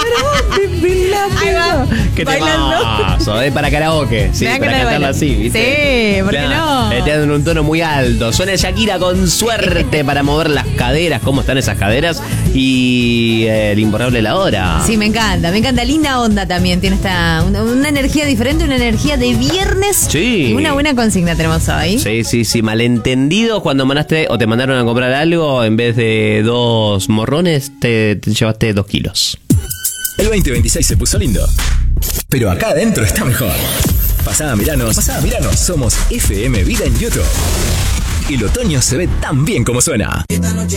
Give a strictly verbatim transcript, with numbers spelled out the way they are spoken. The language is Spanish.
Ahí va. ¿Qué Bailando. temazo? Es para karaoke. Sí, Me dan para ganas de cantarla bailar. así, ¿viste? Sí, ¿por qué no? Le dan un tono muy alto. Suena Shakira con suerte para mover las caderas. ¿Cómo están esas caderas? Y eh, el imborrable La Hora. Sí, me encanta, me encanta. Linda onda también. Tiene esta una, una energía diferente, una energía de viernes. Sí. Y una buena consigna tenemos hoy. Sí, sí, sí. Malentendido cuando mandaste o te mandaron a comprar algo, en vez de dos morrones, te, te llevaste dos kilos. El veinte veintiséis se puso lindo, pero acá adentro está mejor. Pasá a mirarnos, pasá a mirarnos. Somos F M Vida en YouTube. Y el otoño se ve tan bien como suena. Esta noche